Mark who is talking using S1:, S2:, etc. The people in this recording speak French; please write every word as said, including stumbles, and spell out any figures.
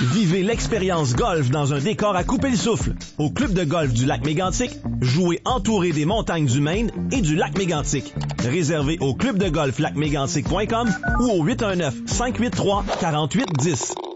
S1: Vivez l'expérience golf dans un décor à couper le souffle. Au Club de golf du lac Mégantic, jouez entouré des montagnes du Maine et du lac Mégantic. Réservé au club de golf lac mégantic point com ou au huit un neuf, cinq huit trois, quatre huit un zéro.